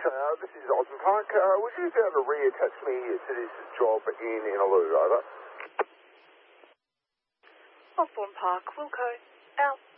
This is Osmond Park. Would you be able to reattach me to this job in Innaloo, over? Osborne Park, Wilco, out.